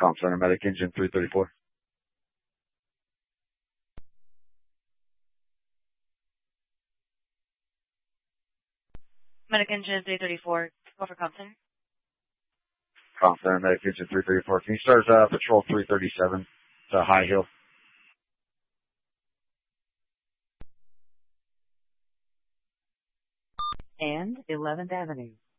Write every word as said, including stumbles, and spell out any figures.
Com Center, Medic Engine three thirty-four. Medic Engine three thirty-four. Go for Com Center. Com Center, Medic Engine three thirty-four. Can you start uh, Patrol three thirty-seven to High Hill? And eleventh Avenue.